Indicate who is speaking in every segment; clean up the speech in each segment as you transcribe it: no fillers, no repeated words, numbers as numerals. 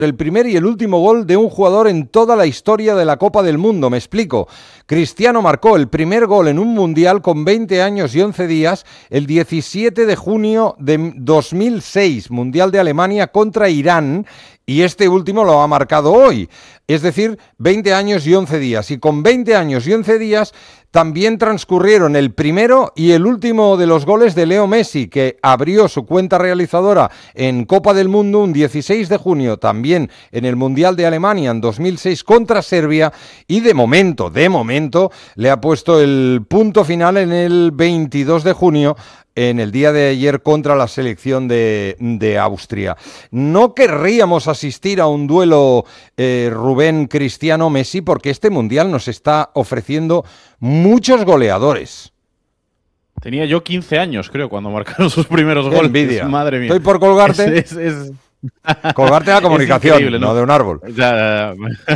Speaker 1: el primer y el último gol de un jugador en toda la historia de la Copa del Mundo. Me explico. Cristiano marcó el primer gol en un mundial con 20 años y 11 días el 17 de junio de 2006, Mundial de Alemania contra Irán, y este último lo ha marcado hoy. Es decir, 20 años y 11 días. Y con 20 años y 11 días también transcurrieron el primero y el último de los goles de Leo Messi, que abrió su cuenta realizadora en Copa del Mundo un 16 de junio, también en el Mundial de Alemania en 2006 contra Serbia, y de momento, le ha puesto el punto final en el 22 de junio, en el día de ayer contra la selección de Austria. No querríamos asistir a un duelo Rubén Cristiano-Messi, porque este Mundial nos está ofreciendo muchos goleadores.
Speaker 2: Tenía yo 15 años, creo, cuando marcaron sus primeros goles.
Speaker 1: Envidia.
Speaker 2: Madre mía.
Speaker 1: Estoy por colgarte. Colgarte la comunicación, ¿no? De un árbol.
Speaker 2: Ya.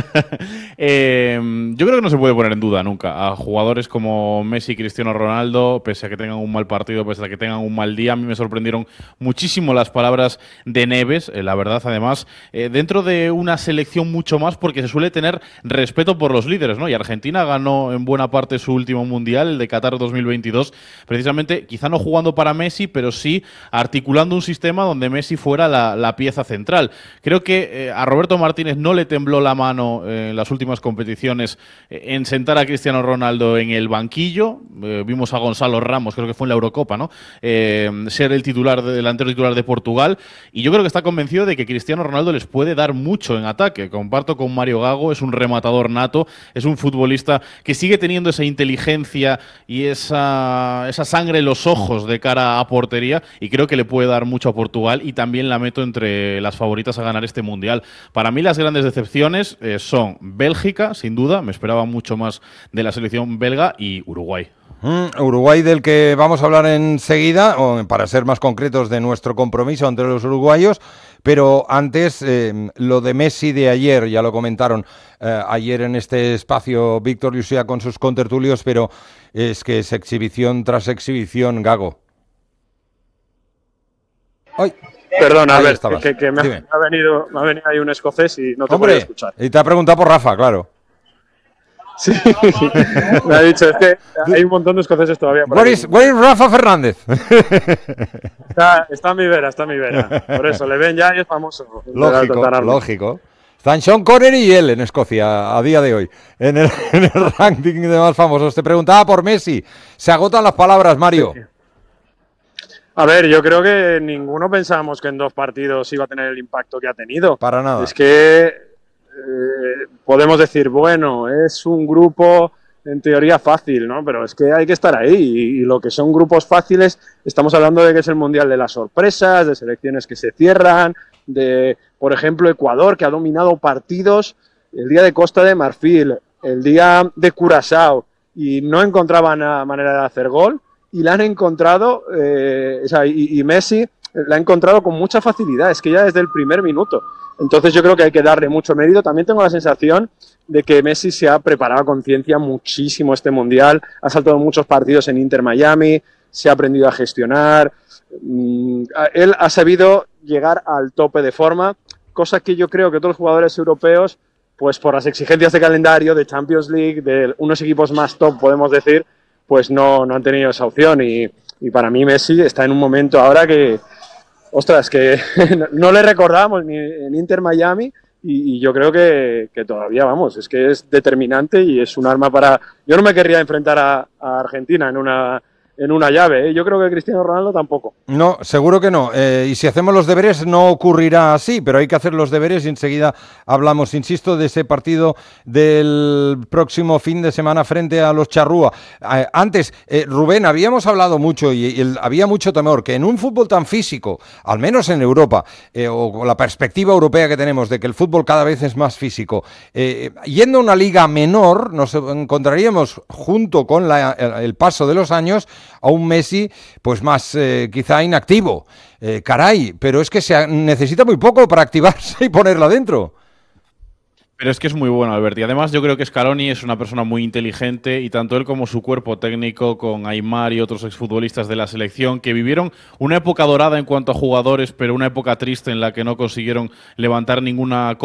Speaker 2: Yo creo que no se puede poner en duda nunca a jugadores como Messi y Cristiano Ronaldo, pese a que tengan un mal partido, pese a que tengan un mal día. A mí me sorprendieron muchísimo las palabras de Neves, la verdad, además, dentro de una selección mucho más, porque se suele tener respeto por los líderes, ¿no? Y Argentina ganó en buena parte su último mundial, el de Qatar 2022, precisamente, quizá no jugando para Messi, pero sí articulando un sistema donde Messi fuera la pieza central. Creo que a Roberto Martínez no le tembló la mano en las últimas competiciones en sentar a Cristiano Ronaldo en el banquillo. Vimos a Gonzalo Ramos, creo que fue en la Eurocopa, ¿no? Ser el delantero titular de Portugal, y yo creo que está convencido de que Cristiano Ronaldo les puede dar mucho en ataque. Comparto con Mario Gago, es un rematador nato, es un futbolista que sigue teniendo esa inteligencia y esa sangre en los ojos de cara a portería, y creo que le puede dar mucho a Portugal, y también la meto entre las favoritas a ganar este Mundial. Para mí las grandes decepciones son Bélgica, sin duda, me esperaba mucho más de la selección belga, y Uruguay.
Speaker 1: Uruguay, del que vamos a hablar enseguida, o para ser más concretos de nuestro compromiso ante los uruguayos, pero antes lo de Messi de ayer, ya lo comentaron ayer en este espacio Víctor Lucía con sus contertulios, pero es que es exhibición tras exhibición, Gago. ¡Ay!
Speaker 3: Perdón, Albert, que me ha venido ahí un escocés y no te podía escuchar.
Speaker 1: Y te ha preguntado por Rafa, claro.
Speaker 3: Sí, me ha dicho, es que hay un montón de escoceses todavía.
Speaker 1: Where is Rafa Fernández?
Speaker 3: Está en mi vera. Por eso, le ven ya y es famoso.
Speaker 1: Lógico. Están Sean Connery y él en Escocia a día de hoy, en el ranking de más famosos. Te preguntaba por Messi. Se agotan las palabras, Mario.
Speaker 3: Sí. A ver, yo creo que ninguno pensábamos que en 2 partidos iba a tener el impacto que ha tenido.
Speaker 1: Para nada.
Speaker 3: Es que podemos decir, bueno, es un grupo en teoría fácil, ¿no? Pero es que hay que estar ahí. Y lo que son grupos fáciles, estamos hablando de que es el Mundial de las sorpresas, de selecciones que se cierran, de, por ejemplo, Ecuador, que ha dominado partidos el día de Costa de Marfil, el día de Curazao, y no encontraban manera de hacer gol. Y la han encontrado, y Messi la ha encontrado con mucha facilidad, es que ya desde el primer minuto. Entonces yo creo que hay que darle mucho mérito. También tengo la sensación de que Messi se ha preparado a conciencia muchísimo este Mundial, ha saltado muchos partidos en Inter Miami, se ha aprendido a gestionar, él ha sabido llegar al tope de forma, cosa que yo creo que todos los jugadores europeos, pues por las exigencias de calendario, de Champions League, de unos equipos más top, podemos decir, pues no han tenido esa opción, y para mí Messi está en un momento ahora que, ostras, que no le recordábamos ni en Inter Miami, y yo creo que todavía, vamos, es que es determinante y es un arma para... Yo no me querría enfrentar a Argentina en una llave, ¿eh? Yo creo que Cristiano Ronaldo tampoco.
Speaker 1: No, seguro que no. Y si hacemos los deberes no ocurrirá así, pero hay que hacer los deberes y enseguida hablamos, insisto, de ese partido del próximo fin de semana frente a los Charrúa. Antes, Rubén, habíamos hablado mucho y había mucho temor que en un fútbol tan físico, al menos en Europa, o con la perspectiva europea que tenemos de que el fútbol cada vez es más físico, yendo a una liga menor nos encontraríamos, junto con el paso de los años, a un Messi pues más quizá inactivo. Caray, pero es que se necesita muy poco para activarse y ponerla dentro.
Speaker 2: Pero es que es muy bueno, Albert. Y además yo creo que Scaloni es una persona muy inteligente y tanto él como su cuerpo técnico con Aimar y otros exfutbolistas de la selección que vivieron una época dorada en cuanto a jugadores, pero una época triste en la que no consiguieron levantar ninguna